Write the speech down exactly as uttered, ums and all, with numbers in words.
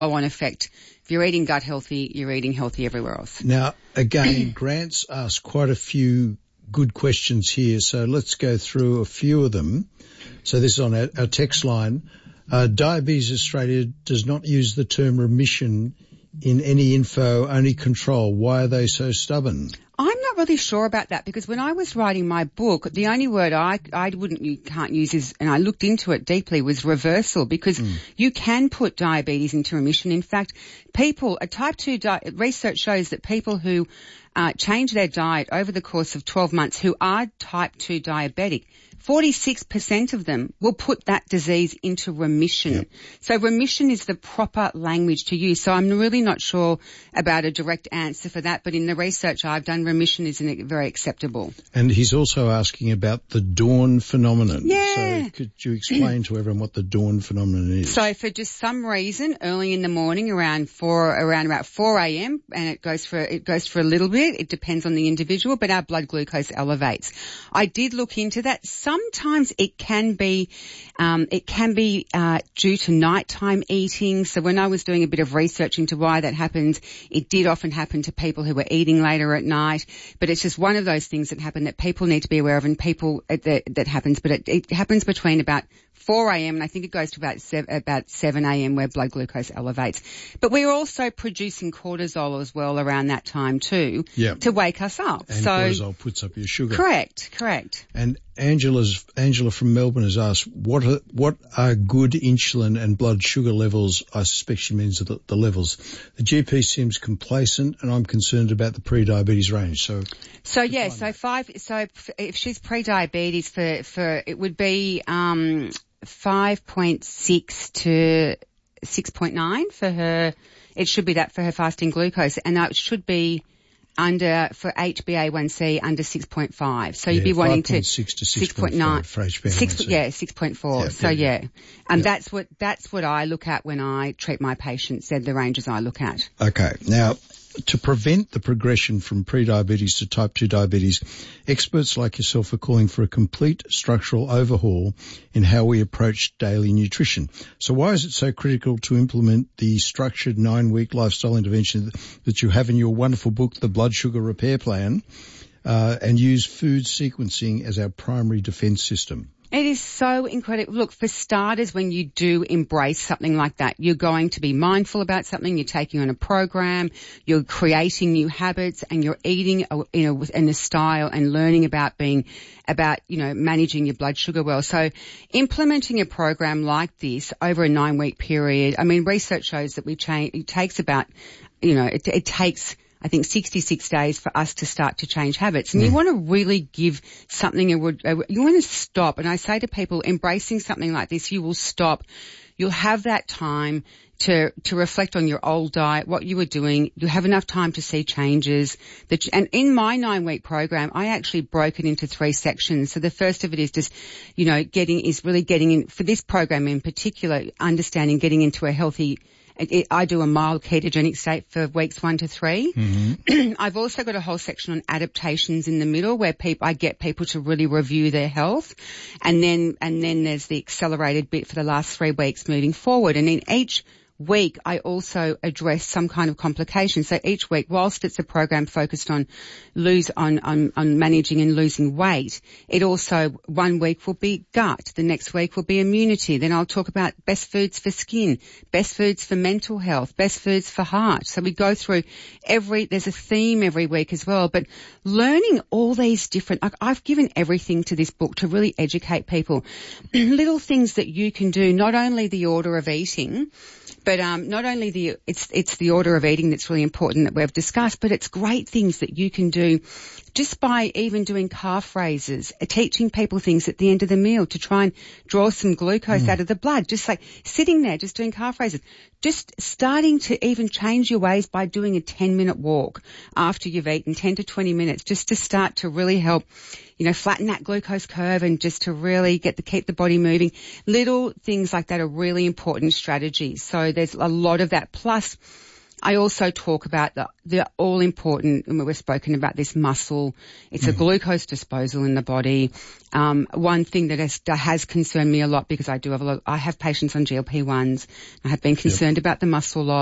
on effect. If you're eating gut healthy, you're eating healthy everywhere else. Now, again, Grant's asked quite a few good questions here, so let's go through a few of them. So this is on our, our text line. Uh, Diabetes Australia does not use the term remission in any info, only control. Why are they so stubborn? I'm not really sure about that, because when I was writing my book, the only word I, I wouldn't, you can't use is, and I looked into it deeply, was reversal, because mm. you can put diabetes into remission. In fact, people, a type two di- research shows that people who uh, change their diet over the course of twelve months who are type two diabetic, forty-six percent of them will put that disease into remission. Yep. So remission is the proper language to use. So I'm really not sure about a direct answer for that, but in the research I've done, remission is very acceptable. And he's also asking about the dawn phenomenon. Yeah. So could you explain to everyone what the dawn phenomenon is? So for just some reason, early in the morning, around four, around about four a.m., and it goes for it goes for a little bit. It depends on the individual, but our blood glucose elevates. I did look into that. Sometimes it can be, um, it can be uh, due to nighttime eating. So when I was doing a bit of research into why that happens, it did often happen to people who were eating later at night. But it's just one of those things that happen that people need to be aware of, and people uh, that, that happens. But it, it happens between about four a.m. and I think it goes to about seven, about seven a.m. where blood glucose elevates. But we're also producing cortisol as well around that time too, yep. to wake us up. And so cortisol puts up your sugar. Correct, correct. And Angela's Angela from Melbourne has asked, what are, what are good insulin and blood sugar levels? I suspect she means the, the levels. The G P seems complacent, and I'm concerned about the pre-diabetes range. So, so yeah, so that. five. So if she's pre-diabetes, for for it would be um five point six to six point nine for her. It should be that for her fasting glucose, and that should be under, for H b A one c, under six point five. So yeah, you'd be wanting to five point six to six point nine for H b A one c. Six, yeah, six point four. Yeah, so yeah, yeah. and yeah. that's what that's what I look at when I treat my patients. They're the ranges I look at. Okay, now, to prevent the progression from pre-diabetes to type two diabetes, experts like yourself are calling for a complete structural overhaul in how we approach daily nutrition. So why is it so critical to implement the structured nine-week lifestyle intervention that you have in your wonderful book, The Blood Sugar Repair Plan, uh, and use food sequencing as our primary defense system? It is so incredible. Look, for starters, when you do embrace something like that, you're going to be mindful about something, you're taking on a program, you're creating new habits, and you're eating in a, in a style and learning about being, about, you know, managing your blood sugar well. So implementing a program like this over a nine week period, I mean, research shows that we change, it takes about, you know, it, it takes I think sixty-six days for us to start to change habits. And mm. you want to really give something, a, a, you want to stop. And I say to people, embracing something like this, you will stop. You'll have that time to, to reflect on your old diet, what you were doing. You have enough time to see changes. That, and in my nine week program, I actually broke it into three sections. So the first of it is just, you know, getting, is really getting in, for this program in particular, understanding getting into a healthy, I do a mild ketogenic state for weeks one to three. Mm-hmm. I've also got a whole section on adaptations in the middle where people, I get people to really review their health. And then, and then there's the accelerated bit for the last three weeks moving forward. And in each week, I also address some kind of complication. So each week, whilst it's a program focused on lose, on, on, on managing and losing weight, it also, one week will be gut. The next week will be immunity. Then I'll talk about best foods for skin, best foods for mental health, best foods for heart. So we go through every, there's a theme every week as well, but learning all these different, I've given everything to this book to really educate people. Little things that you can do, not only the order of eating, But um, not only the it's it's the order of eating that's really important that we've discussed, but it's great things that you can do just by even doing calf raises, teaching people things at the end of the meal to try and draw some glucose mm. out of the blood, just like sitting there, just doing calf raises, just starting to even change your ways by doing a ten minute walk after you've eaten, ten to twenty minutes, just to start to really help, you know, flatten that glucose curve and just to really get the, keep the body moving. Little things like that are really important strategies. So there's a lot of that. Plus, I also talk about the, the all important, and we've spoken about this muscle. It's mm. a glucose disposal in the body. Um, one thing that has, that has concerned me a lot, because I do have a lot, I have patients on G L P ones. I have been concerned yep. about the muscle loss.